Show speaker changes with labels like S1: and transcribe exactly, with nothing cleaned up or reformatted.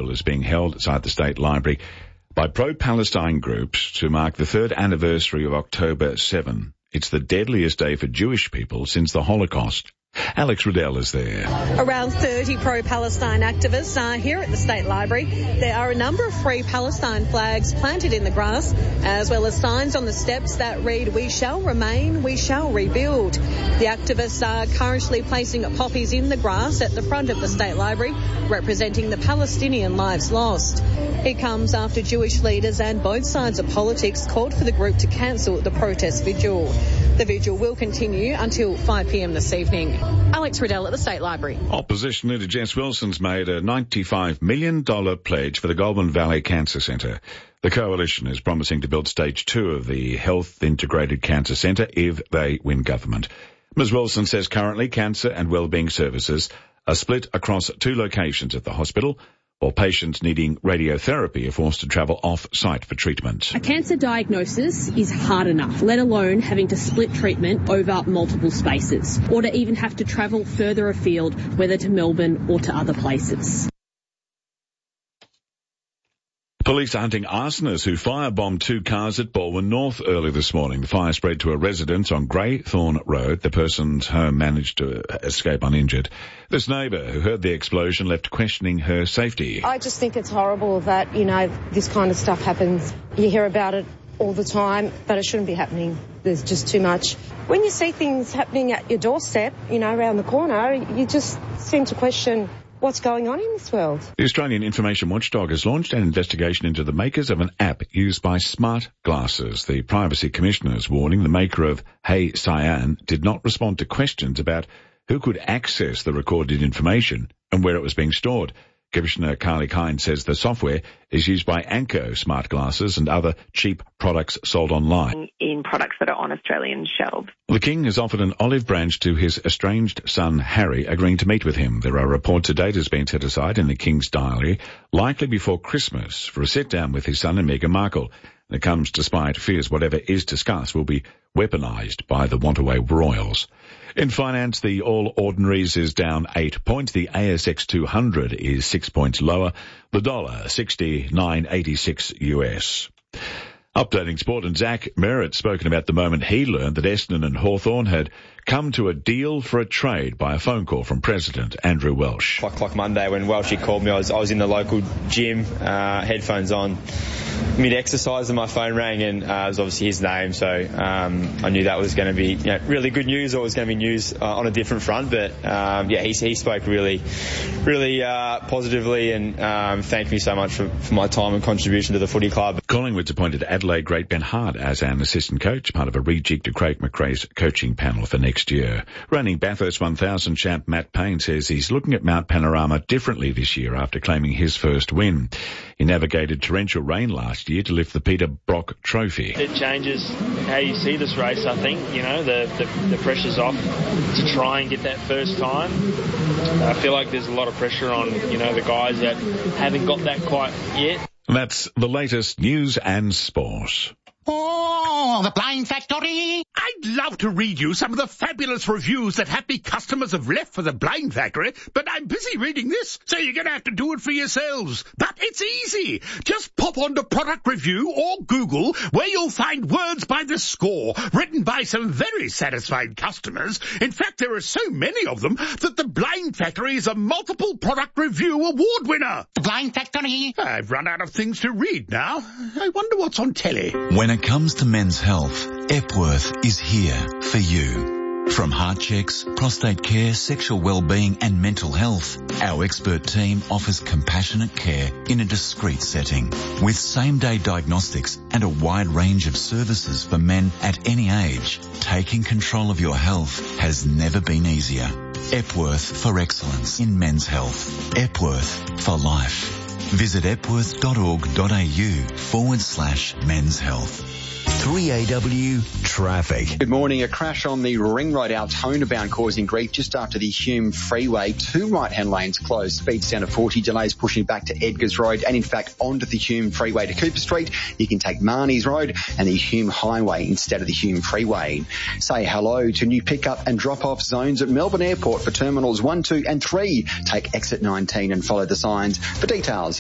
S1: vigil is being held inside the State Library by pro-Palestine groups to mark the third anniversary of October seventh. It's the deadliest day for Jewish people since the Holocaust. Alex Riddell is there.
S2: Around thirty pro-Palestine activists are here at the State Library. There are a number of Free Palestine flags planted in the grass, as well as signs on the steps that read, "We shall remain, we shall rebuild." The activists are currently placing poppies in the grass at the front of the State Library, representing the Palestinian lives lost. It comes after Jewish leaders and both sides of politics called for the group to cancel the protest vigil. The vigil will continue until five p m this evening. Alex Riddell at the State Library.
S1: Opposition leader Jess Wilson's made a ninety-five million dollars pledge for the Goulburn Valley Cancer Centre. The coalition is promising to build stage two of the Health Integrated Cancer Centre if they win government. Miz Wilson says currently cancer and wellbeing services are split across two locations at the hospital, while patients needing radiotherapy are forced to travel off-site for treatment.
S3: A cancer diagnosis is hard enough, let alone having to split treatment over multiple spaces, or to even have to travel further afield, whether to Melbourne or to other places.
S1: Police are hunting arsonists who firebombed two cars at Baldwin North early this morning. The fire spread to a residence on Greythorn Road. The person's home managed to escape uninjured. This neighbour who heard the explosion left questioning her safety.
S4: I just think it's horrible that, you know, this kind of stuff happens. You hear about it all the time, but it shouldn't be happening. There's just too much. When you see things happening at your doorstep, you know, around the corner, you just seem to question what's going on in this world.
S1: The Australian Information Watchdog has launched an investigation into the makers of an app used by smart glasses. The Privacy Commissioner is warning the maker of Hey Cyan did not respond to questions about who could access the recorded information and where it was being stored. Commissioner Carly Kine says the software is used by Anko smart glasses and other cheap products sold online.
S5: In products that are on Australian shelves.
S1: The King has offered an olive branch to his estranged son Harry, agreeing to meet with him. There are reports a date has been set aside in the King's diary, likely before Christmas, for a sit-down with his son and Meghan Markle. And it comes despite fears whatever is discussed will be weaponised by the want-away royals. In finance, the All Ordinaries is down eight points. The A S X two hundred is six points lower. The dollar, sixty-nine eighty-six U S. Updating sport, and Zach Merritt spoken about the moment he learned that Essendon and Hawthorn had come to a deal for a trade by a phone call from President Andrew Welsh.
S6: Like, like Monday when Welshie called me, I was, I was in the local gym, uh, headphones on, mid-exercise, and my phone rang, and uh, it was obviously his name, so um, I knew that was going to be, you know, really good news, or it was going to be news uh, on a different front. But um, yeah, he, he spoke really, really uh, positively, and um, thanked me so much for, for my time and contribution to the footy club.
S1: Collingwood's appointed Adelaide great Ben Hart as an assistant coach, part of a rejig to Craig McRae's coaching panel for next year. Reigning Bathurst one thousand champ Matt Payne says he's looking at Mount Panorama differently this year after claiming his first win. He navigated torrential rain last year to lift the Peter Brock Trophy.
S7: It changes how you see this race, I think. You know, the, the, the pressure's off to try and get that first time. I feel like there's a lot of pressure on, you know, the guys that haven't got that quite yet.
S1: That's the latest news and sport.
S8: Oh, the Blind Factory! I'd love to read you some of the fabulous reviews that happy customers have left for the Blind Factory, but I'm busy reading this, so you're going to have to do it for yourselves. But it's easy. Just pop onto Product Review or Google, where you'll find words by the score, written by some very satisfied customers. In fact, there are so many of them that the Blind Factory is a multiple Product Review award winner. The Blind Factory? I've run out of things to read now. I wonder what's on telly.
S9: When it comes to men's health, Epworth is here for you. From heart checks, prostate care, sexual well-being and mental health, our expert team offers compassionate care in a discreet setting. With same-day diagnostics and a wide range of services for men at any age, taking control of your health has never been easier. Epworth for excellence in men's health. Epworth for life. Visit epworth.org.au forward slash men's health.
S10: three A W traffic.
S11: Good morning. A crash on the Ring Road Altona bound causing grief just after the Hume Freeway. Two right-hand lanes closed. Speeds down to forty. Delays pushing back to Edgars Road and in fact onto the Hume Freeway to Cooper Street. You can take Marnie's Road and the Hume Highway instead of the Hume Freeway. Say hello to new pick-up and drop-off zones at Melbourne Airport for terminals one, two and three. Take exit nineteen and follow the signs. For details,